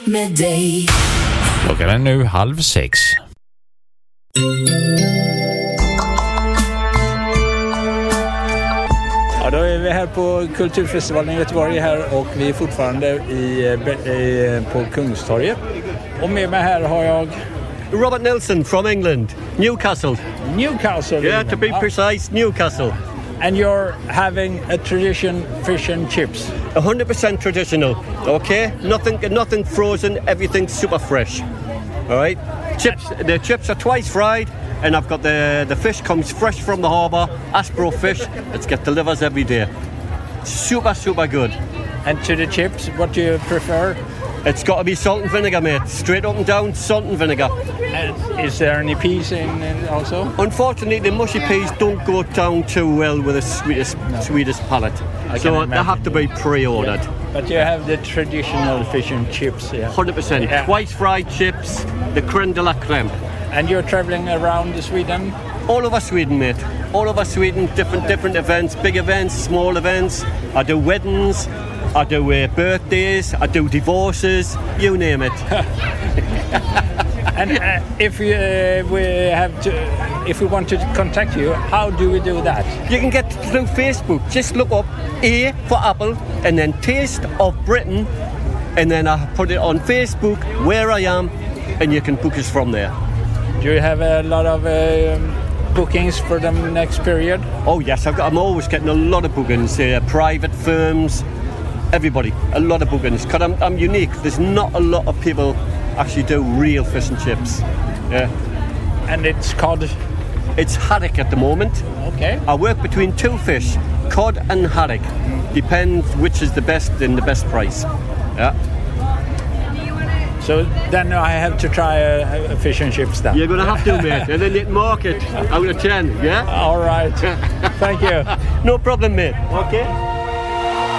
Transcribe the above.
med dig. Klockan är nu 5:30. Ja, då är vi här på Kulturfestivalen i Göteborg här och vi är fortfarande på Kungstorget. Och med mig här har jag Robert Nelson from England, Newcastle. Newcastle. Yeah, to be precise, Newcastle. And you're having a tradition fish and chips. 100% traditional, okay? Nothing frozen, everything super fresh. All right? The chips are twice fried, and I've got the fish comes fresh from the harbour, Aspro fish. It's get delivered every day. Super good. And to the chips, what do you prefer? It's got to be salt and vinegar, mate. Straight up and down, salt and vinegar. And is there any peas in also? Unfortunately, the mushy peas don't go down too well with the sweetest palate. So they have to be pre-ordered. Yeah. But you have the traditional fish and chips, yeah. 100%. Yeah. Twice fried chips, the creme de la creme. And you're traveling around Sweden? All over Sweden, mate. All over Sweden, different events, big events, small events. I do weddings, I do birthdays, I do divorces, you name it. And if we want to contact you, how do we do that? You can get through Facebook. Just look up A for Apple and then Taste of Britain, and then I put it on Facebook where I am, and you can book us from there. Do you have a lot of bookings for the next period? Oh yes, I'm always getting a lot of bookings. Private firms, everybody, a lot of bookings. Because I'm unique. There's not a lot of people actually do real fish and chips. Yeah. And it's cod? It's haddock at the moment. Okay. I work between two fish, cod and haddock. Depends which is the best and the best price. Yeah. So then I have to try a fish and chips then. You're going to have to, mate. And then you can mark it out of 10, yeah? All right. Thank you. No problem, mate. Okay.